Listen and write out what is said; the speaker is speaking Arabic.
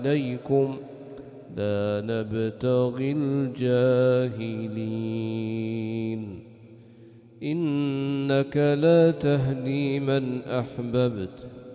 عليكم لا نبتغي الجاهلين إنك لا تهدي من أحببت